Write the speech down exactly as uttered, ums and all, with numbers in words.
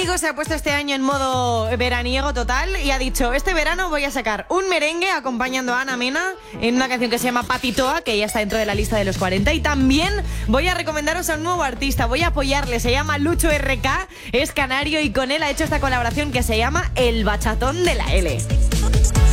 Íñigo se ha puesto este año en modo veraniego total y ha dicho, este verano voy a sacar un merengue acompañando a Ana Mena en una canción que se llama Patitoa, que ya está dentro de la lista de los cuarenta, y también voy a recomendaros a un nuevo artista, voy a apoyarle, se llama Lucho R K, es canario y con él ha hecho esta colaboración que se llama El Bachatón de la L.